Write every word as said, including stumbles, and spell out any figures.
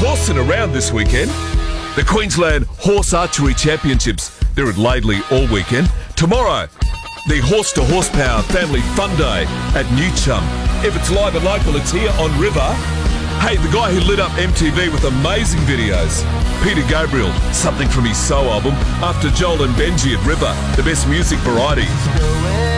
horsing around this weekend. The Queensland Horse Archery Championships, they're at Laidley all weekend. Tomorrow, the Horse to Horsepower Family Fun Day at New Chum. If it's live and local, it's here on River. Hey, the guy who lit up M T V with amazing videos, Peter Gabriel, Something from his Soul album, after Joel and Benji at River, the best music variety.